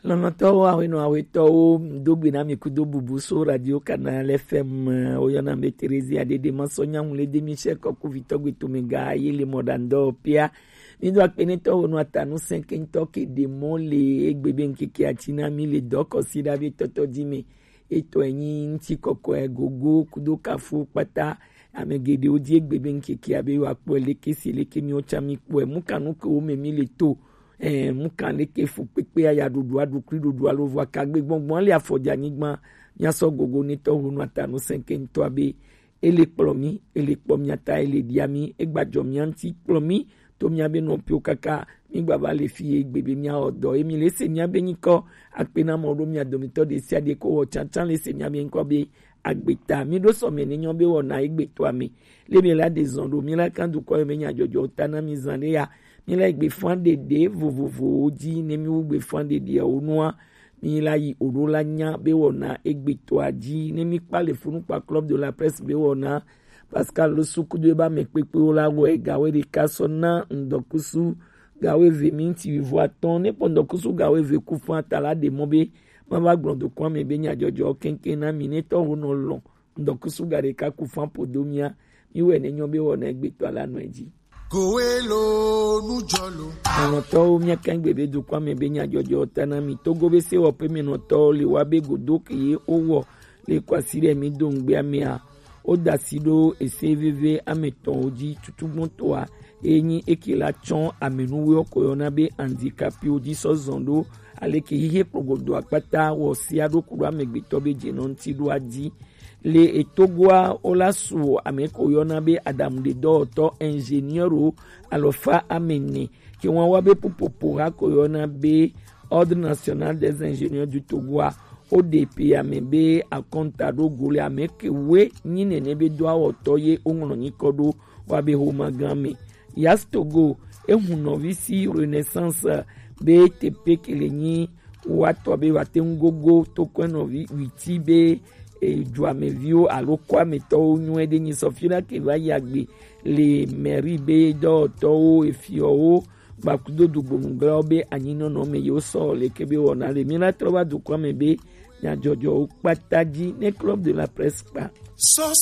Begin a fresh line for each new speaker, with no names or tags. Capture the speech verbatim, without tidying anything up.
Nono to wa no awe to dogbe na mikudo bubu so radio Canal F M oyona me Teresa de masonya mule de Michel Koku vitogwe to mega yele modando pia ni do akpene to no atanu cinq to ke de mole egbebe nkeke atina mi le doko sida bi toto dime eto eyin ti koko egogo kudo kafu pata amegede odi egbebe nkeke abe wa po leke si leke mi o chami po e mukanu ko o me mi le to eh mukan leke fu pepe aya dudu adukri dudu alovo akagbe gbongbon le afoja nigban nyaso gogo ni to hunu atanu cinq to abe ele plomi ele pomi ata ele diami egbajo mi anti plomi to mi abe no pio kaka mi baba le fi egbebe mi odo emi le se mi abe niko apena mo ro mi adomito de si ade ko wo chanchan le se mi abe nko be agbeta mi do so me ni yan be wona egbeto ami le mi la de zondo mi la kan du ko me nya jojo tana mi zande ya mi la egbe fan de de vovovo oji ne mi wo gbe fan de de onua mi la yi oro la nya be wona egbeto aji ne mi pa le funu pa club de la presse be wona Pascal lo suku de ba me pepe o la wo e gawe de kasona ndokusu gawe ve minti vo aton ne pondokusu gawe ve ku fan tala de mobe mama gbondo kwa me be nya jojo kenken na mi ne to hono lo ndokusu gare ka ku fan podomia mi we ne nyobe wona egbeto ala no eji
Goelo nujolo.
Ono to mi kan gbebe du kwa me be nya jojo tana mi to go be se o pe mi no to le wa be godo ke owo le kwa sire mi do ngbe amia o da sido esevv ameton oji tutugbon to a eyin ekila chon amenuwe okoyona be handicapé oji so zondo aleke hihe progodo apata wo si adokuru amegbe to be jenon ti do aji le etogwa olasu amekoyona be adam de do to ingénieur alofa amene ki won wa be popopo akoyona be ordre national des ingénieurs du Togo O D P amebe akontado gole ameke we nyine nebe do awotoye ongono nikodo wabe homa game yas Togo ehunovisi renaissance be tepe kelenyi wato be watengogo tokwenovi witibe e juamevio alokwa meto onyu ede ni sofira ke va yagbe le mairie be do to efio bakudo dugbonugla be anyino no me yo so le kebe wona le mina trova du kwa mebe nya jojo pataji ne club de la presse pa